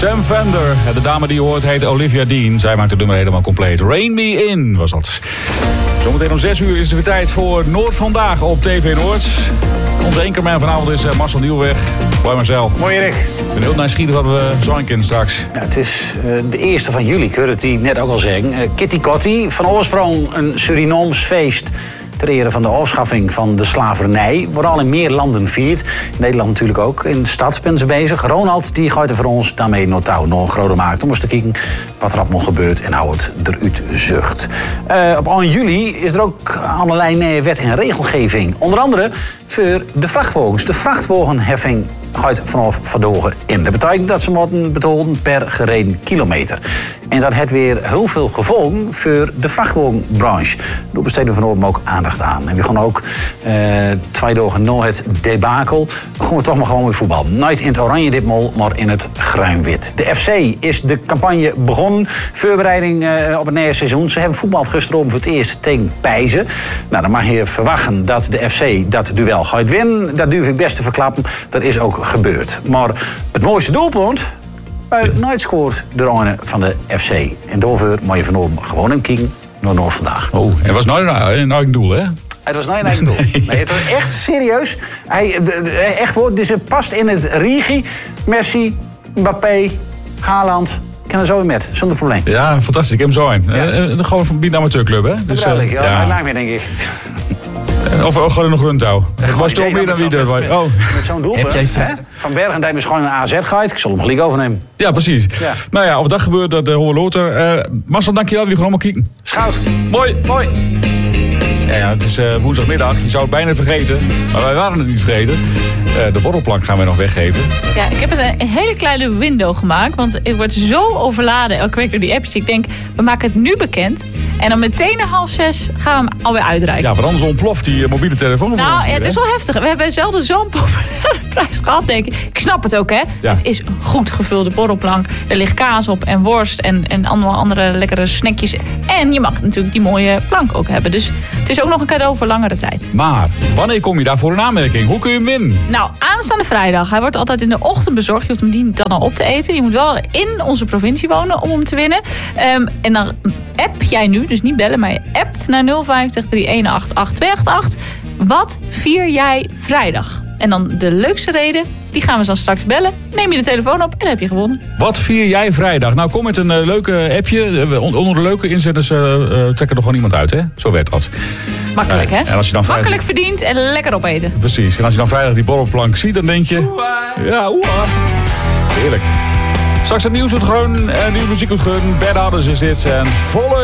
Sam Fender. De dame die je hoort heet Olivia Dean. Zij maakt het nummer helemaal compleet. Rain Me In was dat. Zometeen om 6 uur is het weer tijd voor Noord Vandaag op TV Noord. Onze anchorman vanavond is Marcel Nieuwweg. Hoi Marcel. Mooi Erik. Ik ben heel nieuwsgierig wat we zoeken straks. Ja, het is de 1 van juli, ik hoorde het die net ook al zeggen. Kitty Kotti, van oorsprong een Surinooms feest ter ere van de afschaffing van de slavernij. Wordt al in meer landen viert. In Nederland natuurlijk ook. In de stad zijn ze bezig. Ronald die gooit er voor ons daarmee nog groter maakt. Om eens te kijken wat er allemaal gebeurt en hoe het eruit zucht. Op 1 juli is er ook allerlei wet en regelgeving. Onder andere voor de vrachtwagens. De vrachtwagenheffing gaat vanaf vandaag in. Dat betekent dat ze moeten betalen per gereden kilometer. En dat heeft weer heel veel gevolgen voor de vrachtwagenbranche. Daar besteden we vanavond ook aandacht aan. En we gaan ook 2 dagen na het debakel gaan we toch maar gewoon weer voetbal. Nooit in het oranje ditmaal, maar in het gruin-wit. De FC is de campagne begonnen. Voorbereiding op het nieuwe seizoen. Ze hebben voetbal gisteravond voor het eerst tegen Pijzen. Nou, dan mag je verwachten dat de FC dat duel gaat winnen. Dat durf ik best te verklappen. Dat is ook gebeurd. Maar het mooiste doelpunt nooit scoort de ronde van de FC. En daarvoor moet je vanavond gewoon een kijken naar Noord Vandaag. Oh, het was nooit een eigen doel, hè? Het was nooit een eigen doel. Nee, het was echt serieus. Dus het past in het regie. Messi, Mbappé, Haaland. Ik kan er zo in met, zonder probleem. Ja, fantastisch. Ik heb hem zo in. Ja. Gewoon van Bied Amateurclub, hè? Dus, duidelijk, ja. Lijkt me, denk ik. Of gewoon er nog rondouw. Het was toch meer dan wie er was. Met zo'n doel. Heb jij Van Bergendijm is gewoon een AZ gehad. Ik zal hem gelijk overnemen. Ja, precies. Ja. Nou ja, of dat gebeurt, dat horen we later. Marcel, dankjewel. We gaan allemaal kijken. Schout. Mooi. Ja, het is woensdagmiddag. Je zou het bijna vergeten. Maar wij waren het niet vergeten. De borrelplank gaan we nog weggeven. Ja, ik heb het een hele kleine window gemaakt. Want het wordt zo overladen elke week door die appjes. Ik denk, we maken het nu bekend. En dan meteen om 5:30 gaan we hem alweer uitreiken. Ja, want anders ontploft die mobiele telefoon. Nou, het is wel heftig. We hebben zelden zo'n populaire prijs gehad, denk ik. Ik snap het ook, hè. Ja. Het is een goed gevulde borrelplank. Er ligt kaas op en worst en allemaal andere lekkere snackjes. En je mag natuurlijk die mooie plank ook hebben. Dus het is ook nog een cadeau voor langere tijd. Maar wanneer kom je daarvoor in aanmerking? Hoe kun je hem winnen? Nou, aanstaande vrijdag. Hij wordt altijd in de ochtend bezorgd. Je hoeft hem niet dan al op te eten. Je moet wel in onze provincie wonen om hem te winnen. En dan app jij nu, dus niet bellen, maar je appt naar 050 318 8288. Wat vier jij vrijdag? En dan de leukste reden, die gaan we dan straks bellen. Neem je de telefoon op en dan heb je gewonnen. Wat vier jij vrijdag? Nou, kom met een leuke appje. Onder de leuke inzetters trekken er gewoon iemand uit, hè? Zo werkt dat. Makkelijk, hè? En als je dan makkelijk verdiend en lekker opeten. Precies. En als je dan vrijdag die borrelplank ziet, dan denk je... Ja, heerlijk. Straks het nieuws, het groen, nieuwe muziek, het groen. Bad Ouders is dit en volle...